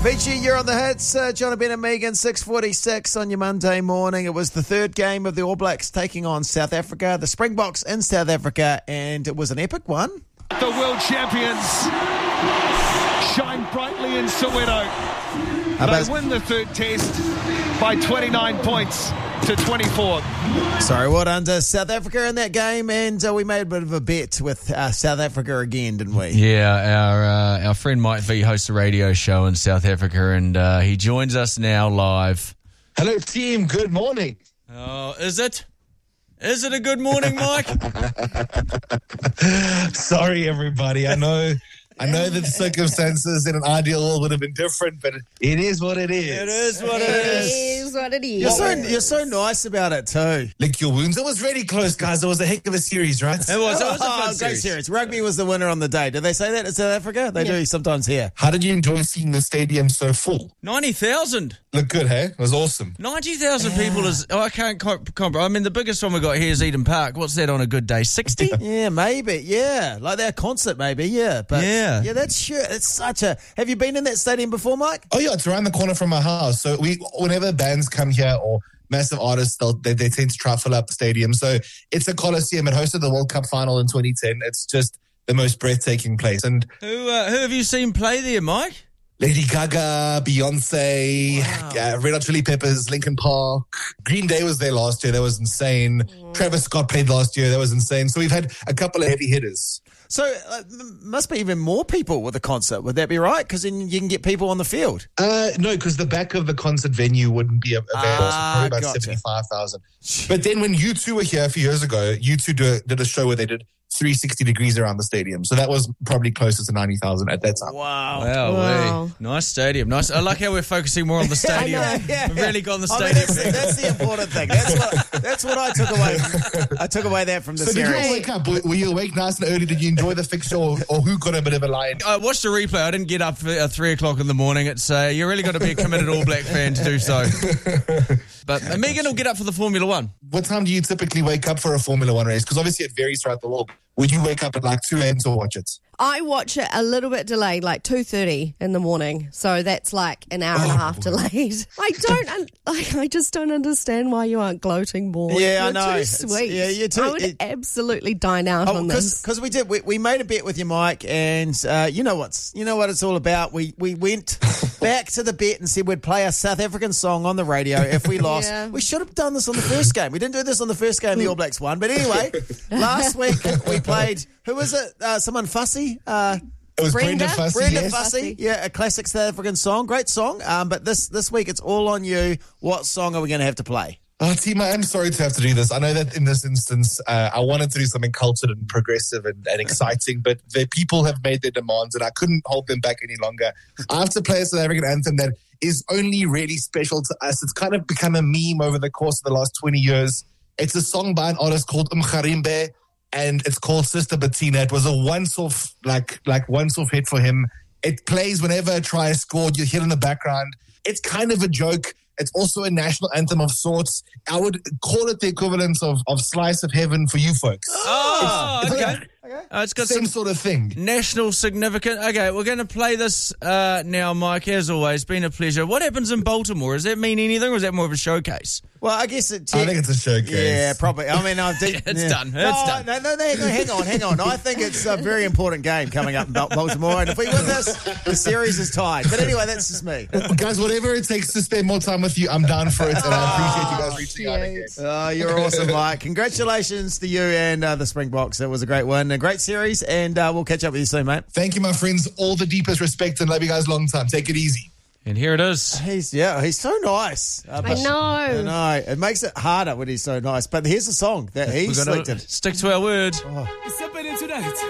Avicii, you're on the hits. John Ben and Megan, 6:46 on your Monday morning. It was the third game of the All Blacks taking on South Africa, the Springboks in South Africa, and it was an epic one. The world champions shine brightly in Soweto. They win the third test by 29 points to 24. Sorry, what under South Africa in that game, and we made a bit of a bet with South Africa again, didn't we? Yeah, our friend Mike V hosts a radio show in South Africa, and he joins us now live. Hello, team. Good morning. Oh, is it? Is it a good morning, Mike? Sorry, everybody. I know that the circumstances in an ideal world would have been different, but it is what it is. It is what it is. What it is. You're so nice about it too. Lick your wounds. It was really close, guys. It was a heck of a series, right? It was a fun great series. series. Rugby was the winner on the day. Did they say that in South Africa? They do sometimes here. How did you enjoy seeing the stadium so full? 90,000. Looked good, hey? It was awesome. 90,000 people is... Oh, I can't comp. I mean, the biggest one we got here is Eden Park. What's that on a good day? 60? Yeah, maybe. Yeah, like their concert, maybe. Yeah, but Yeah, that's sure. It's such a. Have you been in that stadium before, Mike? Oh, yeah, it's around the corner from my house. So whenever bands come here or massive artists, they tend to try to fill up the stadium. So it's a coliseum. It hosted the World Cup final in 2010. It's just the most breathtaking place. And Who have you seen play there, Mike? Lady Gaga, Beyonce, Red Hot Chili Peppers, Linkin Park. Green Day was there last year. That was insane. Travis Scott played last year. That was insane. So we've had a couple of heavy hitters. So must be even more people with the concert. Would that be right? Because then you can get people on the field. No, because the back of the concert venue wouldn't be available. So probably about Gotcha. 75,000. But then when U2 were here a few years ago, U2 did a show where they did 360 degrees around the stadium. So that was probably closer to 90,000 at that time. Wow. Nice stadium. Nice. I like how we're focusing more on the stadium. We've really got on the stadium. That's the important thing. That's what I took away. I took away that from the So series. did you wake up? Were you awake nice and early? Did you enjoy the fixture or who got a bit of a line? I watched the replay. I didn't get up at 3 o'clock in the morning. It's you really got to be a committed All Black fan to do so. But Megan will get up for the Formula One. What time do you typically wake up for a Formula One race? Because obviously it varies throughout the world. Would you wake up at like 2 a.m. to watch it? I watch it a little bit delayed, like 2:30 in the morning. So that's like an hour and a half delayed. I just don't understand why you aren't gloating more. Yeah, You're I know. Too sweet. You're too. I would absolutely dine out on this. Because we made a bet with you, Mike, and you know what it's all about. We went back to the bet and said we'd play a South African song on the radio if we lost. Yeah. We should have done this on the first game. We didn't do this on the first game. The All Blacks won, but anyway, last week we played. Who was it? Someone fussy. It was Brenda Fussy. Brenda yes. Fussy, yeah, a classic South African song, great song. But this week it's all on you. What song are we going to have to play? Oh, team, I'm sorry to have to do this. I know that in this instance, I wanted to do something cultured and progressive and exciting, but the people have made their demands and I couldn't hold them back any longer. I have to play a South African anthem that is only really special to us. It's kind of become a meme over the course of the last 20 years. It's a song by an artist called Mkharimbe, and it's called Sister Bettina. It was a once-off hit for him. It plays whenever a try is scored. You hear it in the background. It's kind of a joke. It's also a national anthem of sorts. I would call it the equivalent of Slice of Heaven for you folks. Oh, It's okay. like It's got same some sort of thing. national significance. Okay, we're going to play this now, Mike. As always, been a pleasure. What happens in Baltimore? Does that mean anything, or is that more of a showcase? Well, I guess it. I think it's a showcase. Yeah, probably. I mean, It's done. No, It's done. No, hang on. I think it's a very important game coming up in Baltimore, and if we win this, the series is tied. But anyway, that's just me. Guys, whatever it takes to spend more time with you, I'm down for it, and I appreciate you guys reaching out again. Oh, you're awesome, Mike. Congratulations to you and the Springboks. It was a great win, a great series, and we'll catch up with you soon, mate. Thank you, my friends. All the deepest respect and love you guys long time. Take it easy. And here it is. He's so nice. I know. It makes it harder when he's so nice. But here's the song that he We're going selected. to stick to our word. Stepping into that.